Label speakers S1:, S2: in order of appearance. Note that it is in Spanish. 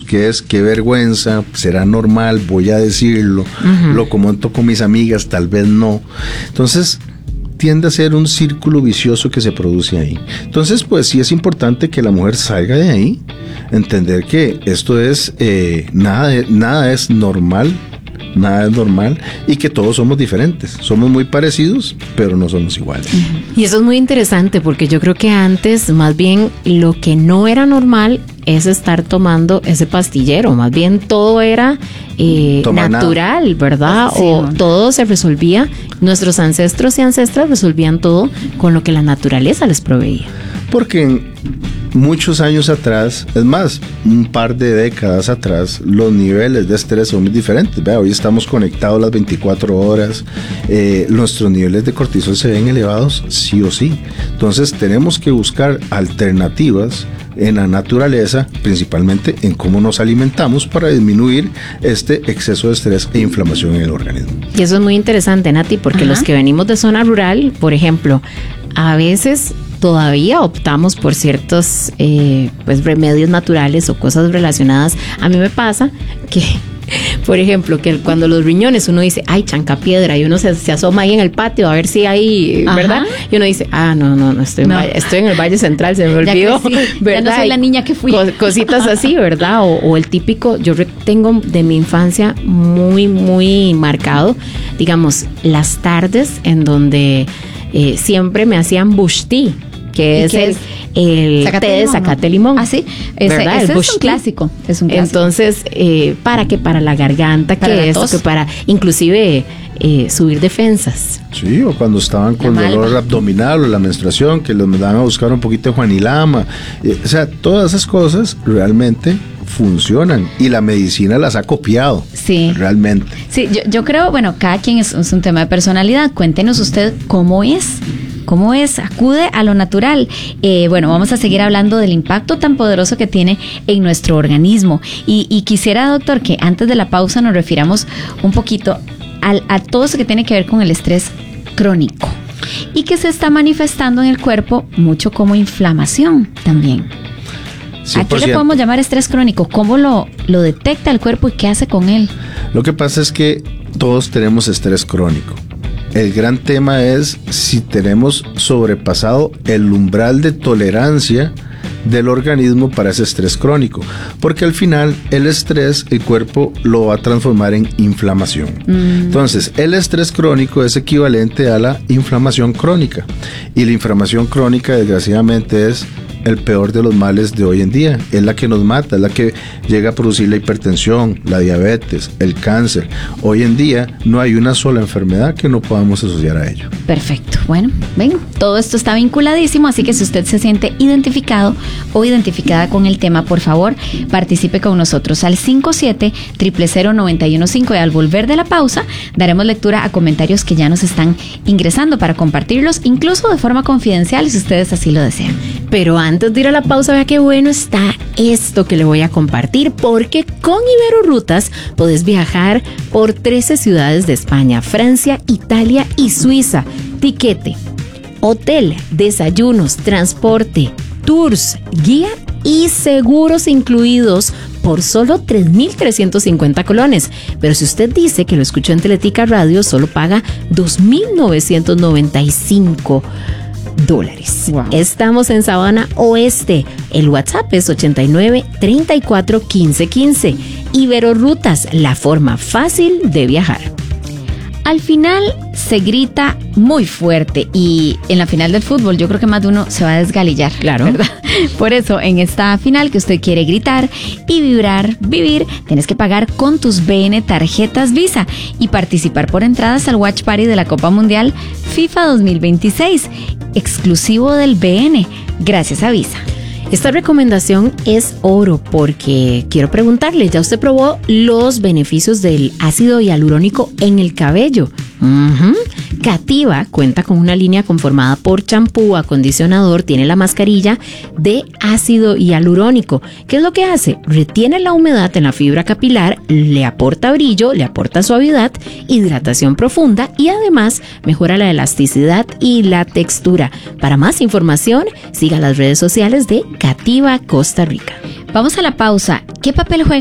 S1: que es qué vergüenza, será normal, voy a decirlo, lo comento con mis amigas, tal vez no. Entonces tiende a ser un círculo vicioso que se produce ahí. Entonces, pues sí es importante que la mujer salga de ahí, entender que esto es, nada es normal, y que todos somos diferentes, somos muy parecidos, pero no somos iguales.
S2: Y eso es muy interesante porque yo creo que antes más bien lo que no era normal es estar tomando ese pastillero, más bien todo era natural, nada, ¿verdad? Sí, o todo se resolvía, nuestros ancestros y ancestras resolvían todo con lo que la naturaleza les proveía.
S1: Porque muchos años atrás, es más, un par de décadas atrás, los niveles de estrés son muy diferentes. Vea, hoy estamos conectados las 24 horas, nuestros niveles de cortisol se ven elevados sí o sí. Entonces tenemos que buscar alternativas en la naturaleza, principalmente en cómo nos alimentamos para disminuir este exceso de estrés e inflamación en el organismo.
S2: Y eso es muy interesante, Nati, porque los que venimos de zona rural, por ejemplo, a veces todavía optamos por ciertos pues remedios naturales o cosas relacionadas. A mí me pasa que, por ejemplo, que cuando los riñones uno dice, ay, chancapiedra, y uno se asoma ahí en el patio a ver si hay, ¿verdad? Y uno dice, no, estoy en el Valle Central, se me olvidó, ¿verdad?
S3: Ya no soy la niña que fui.
S2: Cositas así, ¿verdad? O el típico, yo tengo de mi infancia muy, muy marcado, digamos, las tardes en donde siempre me hacían bush tea, que es el té de zacate limón.
S3: Ah, sí,
S2: ¿verdad?
S3: Ese es un clásico.
S2: Entonces, para la garganta, para inclusive subir defensas.
S1: Sí, o cuando estaban con dolor abdominal o la menstruación, que los mandaban a buscar un poquito de juanilama. O sea, todas esas cosas realmente funcionan y la medicina las ha copiado.
S3: Sí.
S1: Realmente.
S3: Sí, yo creo, bueno, cada quien es un tema de personalidad. Cuéntenos usted cómo es, acude a lo natural. Bueno, vamos a seguir hablando del impacto tan poderoso que tiene en nuestro organismo. Y quisiera, doctor, que antes de la pausa nos refiramos un poquito a todo eso que tiene que ver con el estrés crónico y que se está manifestando en el cuerpo mucho como inflamación también. 100%. ¿A qué le podemos llamar estrés crónico? ¿Cómo lo detecta el cuerpo y qué hace con él?
S1: Lo que pasa es que todos tenemos estrés crónico. El gran tema es si tenemos sobrepasado el umbral de tolerancia del organismo para ese estrés crónico, porque al final el estrés, el cuerpo lo va a transformar en inflamación. Entonces, el estrés crónico es equivalente a la inflamación crónica, y la inflamación crónica desgraciadamente es el peor de los males de hoy en día. Es la que nos mata, es la que llega a producir la hipertensión, la diabetes, el cáncer. Hoy en día no hay una sola enfermedad que no podamos asociar a ello.
S3: Perfecto. Bueno, ven, todo esto está vinculadísimo, así que si usted se siente identificado o identificada con el tema, por favor, participe con nosotros al 57-000-915, y al volver de la pausa daremos lectura a comentarios que ya nos están ingresando para compartirlos, incluso de forma confidencial, si ustedes así lo desean.
S2: Pero antes de ir a la pausa, vea qué bueno está esto que le voy a compartir, porque con Iberorutas podés viajar por 13 ciudades de España, Francia, Italia y Suiza. Tiquete, hotel, desayunos, transporte, tours, guía y seguros incluidos por solo 3,350 colones. Pero si usted dice que lo escuchó en Teletica Radio, solo paga 2,995 dólares. Wow. Estamos en Sabana Oeste. El WhatsApp es 89-34-15-15. Iberorutas, la forma fácil de viajar.
S3: Al final se grita muy fuerte, y en la final del fútbol yo creo que más de uno se va a desgalillar,
S2: claro,
S3: ¿verdad? Por eso, en esta final que usted quiere gritar y vivir, tienes que pagar con tus BN tarjetas Visa y participar por entradas al Watch Party de la Copa Mundial FIFA 2026, exclusivo del BN, gracias a Visa.
S2: Esta recomendación es oro, porque quiero preguntarle, ¿ya usted probó los beneficios del ácido hialurónico en el cabello? Cativa cuenta con una línea conformada por champú, acondicionador, tiene la mascarilla de ácido hialurónico. ¿Qué es lo que hace? Retiene la humedad en la fibra capilar, le aporta brillo, le aporta suavidad, hidratación profunda y además mejora la elasticidad y la textura. Para más información, siga las redes sociales de Cativa Costa Rica.
S3: Vamos a la pausa. ¿Qué papel juega